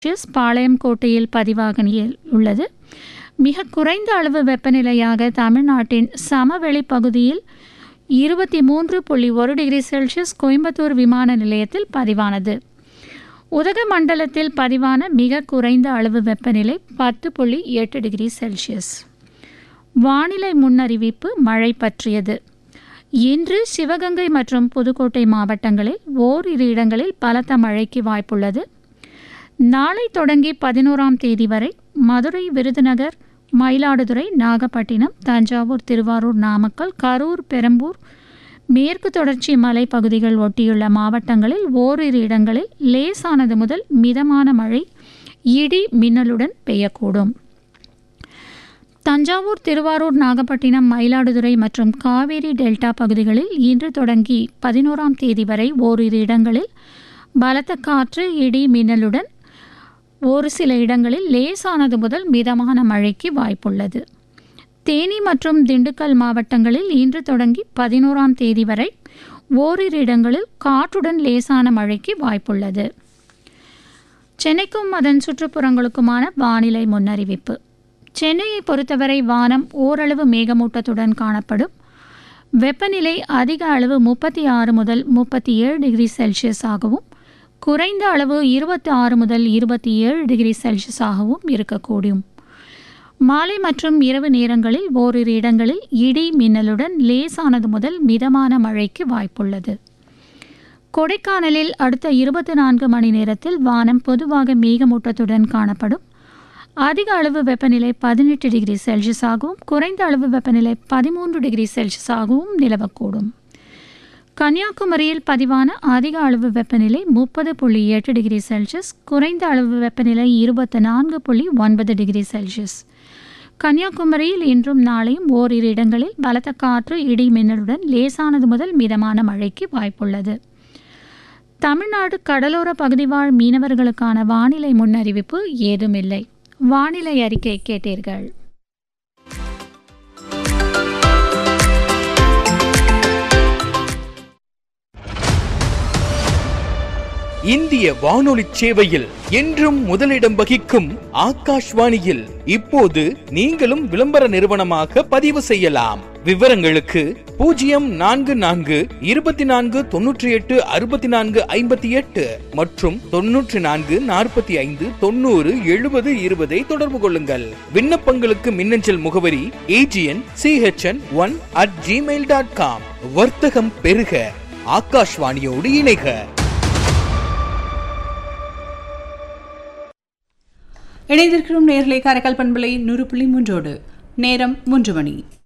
பாளையங்கோட்டையில் பதிவாகியில் உள்ளது. மிக குறைந்த அளவு வெப்பநிலையாக தமிழ்நாட்டின் சமவெளி பகுதியில் 23.1 டிகிரி செல்சியஸ் கோயம்புத்தூர் விமான நிலையத்தில் பதிவானது. உதகமண்டலத்தில் பதிவான மிக குறைந்த அளவு வெப்பநிலை 10.8 டிகிரி செல்சியஸ். வானிலை முன்னறிவிப்பு மழை பற்றியது. இன்று சிவகங்கை மற்றும் புதுக்கோட்டை மாவட்டங்களில் ஓரிரு இடங்களில் பலத்த மழைக்கு வாய்ப்புள்ளது. நாளை தொடங்கி 11ஆம் தேதி வரை மதுரை, விருதுநகர், மயிலாடுதுறை, நாகப்பட்டினம், தஞ்சாவூர், திருவாரூர், நாமக்கல், கரூர், பெரம்பூர், மேற்கு தொடர்ச்சி மலைப்பகுதிகள் ஒட்டியுள்ள மாவட்டங்களில் ஓரிரு இடங்களில் லேசானது முதல் மிதமான மழை இடி மின்னலுடன் பெய்யக்கூடும். தஞ்சாவூர், திருவாரூர், நாகப்பட்டினம், மயிலாடுதுறை மற்றும் காவேரி டெல்டா பகுதிகளில் இன்று தொடங்கி 11ஆம் தேதி வரை ஓரிரு இடங்களில் பலத்த காற்று, இடி மின்னலுடன் ஒரு சில இடங்களில் லேசானது முதல் மிதமான மழைக்கு வாய்ப்புள்ளது. தேனி மற்றும் திண்டுக்கல் மாவட்டங்களில் இன்று தொடங்கி 11ஆம் தேதி வரை ஓரிரு இடங்களில் காற்றுடன் லேசான மழைக்கு வாய்ப்புள்ளது. சென்னைக்கும் அதன் சுற்றுப்புறங்களுக்குமான வானிலை முன்னறிவிப்பு. சென்னையை பொறுத்தவரை வானம் ஓரளவு மேகமூட்டத்துடன் காணப்படும். வெப்பநிலை அதிக அளவு 36 முதல் 37 டிகிரி செல்சியஸ் ஆகவும் குறைந்த அளவு 26 முதல் 27 டிகிரி செல்சியஸ் ஆகவும் இருக்கக்கூடும். மாலை மற்றும் இரவு நேரங்களில் ஓரிரு இடங்களில் இடி மின்னலுடன் லேசானது முதல் மிதமான மழைக்கு வாய்ப்புள்ளது. கொடைக்கானலில் அடுத்த 24 மணி நேரத்தில் வானம் பொதுவாக மேகமூட்டத்துடன் காணப்படும். அதிக அளவு வெப்பநிலை 18 டிகிரி செல்சியஸ் ஆகவும் குறைந்த அளவு வெப்பநிலை 13 டிகிரி செல்சியஸ் ஆகவும் நிலவக்கூடும். கன்னியாகுமரியில் பதிவான அதிக அளவு வெப்பநிலை 30.8 டிகிரி செல்சியஸ், குறைந்த அளவு வெப்பநிலை 24.9 டிகிரி செல்சியஸ். கன்னியாகுமரியில் இன்றும் நாளையும் ஓரிரு இடங்களில் பலத்த காற்று, இடி மின்னலுடன் லேசானது முதல் மிதமான மழைக்கு வாய்ப்புள்ளது. தமிழ்நாடு கடலோர பகுதிவாழ் மீனவர்களுக்கான வானிலை முன்னறிவிப்பு ஏதுமில்லை. வானிலை அறிக்கை கேட்டீர்கள். இந்திய வானொலி சேவையில் என்றும் முதலிடம் வகிக்கும் ஆகாஷ்வாணியில் இப்போது நீங்களும் விளம்பர நிறுவனமாக பதிவு செய்யலாம். விவரங்களுக்கு 0442 24 98 64 58 மற்றும் 94 45 90 70 20 தொடர்பு கொள்ளுங்கள். விண்ணப்பங்களுக்கு மின்னஞ்சல் முகவரி agn.chn1@gmail.com. வர்த்தகம் பெருக, ஆகாஷ்வாணியோடு இணைக. இணைந்திருக்கும் நேயர்களே, காரைக்கால் பண்பலை 100.3 நேரம் 3 மணி.